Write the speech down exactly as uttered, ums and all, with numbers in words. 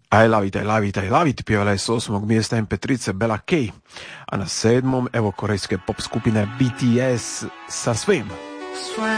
I love it, I love it, I love it pjevala je s osmog mjesta em pe tri Bella K, a na sedmom evo korejske pop skupine B T S sa svim.